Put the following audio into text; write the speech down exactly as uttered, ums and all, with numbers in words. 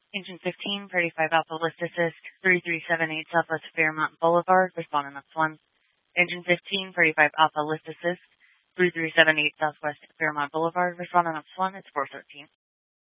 Engine fifteen, thirty-five Alpha list assist, three three seven eight Southwest Fairmont Boulevard, responding up one. Engine fifteen, thirty-five Alpha list assist, three three seven eight Southwest Fairmont Boulevard, responding up one, it's four thirteen.